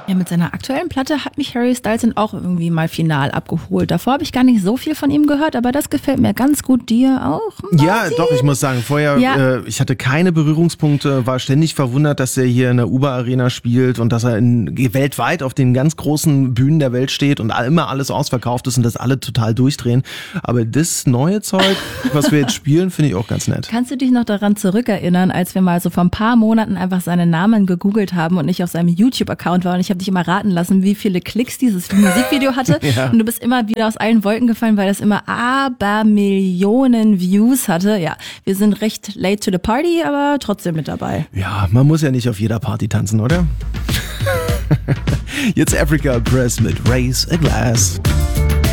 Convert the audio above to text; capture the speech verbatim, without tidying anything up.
Ja, mit seiner aktuellen Platte hat mich Harry Styles dann auch irgendwie mal final abgeholt. Davor habe ich gar nicht so viel von ihm gehört, aber das gefällt mir ganz gut. Dir auch, Martin? Ja, doch, ich muss sagen, vorher, Ja. äh, ich hatte keine Berührungspunkte, war ständig verwundert, dass er hier in der U B A-Arena spielt und dass er in, weltweit auf den ganz großen Bühnen der Welt steht und immer alles ausverkauft ist und dass alle total durchdrehen. Aber das neue Zeug, was wir jetzt spielen, finde ich auch ganz nett. Kannst du dich noch daran zurückerinnern, als wir mal so vor ein paar Monaten einfach seinen Namen gegoogelt haben und ich auf seinem YouTube-Account war und ich habe dich immer raten lassen, wie viele Klicks dieses Musikvideo hatte Ja. und du bist immer wieder aus allen Wolken gefallen, weil das immer Abermillionen Views hatte. Ja, wir sind recht late to the party, aber trotzdem mit dabei. Ja, man muss ja nicht auf jeder Party tanzen, oder? Jetzt Africa Press mit Raise a Glass.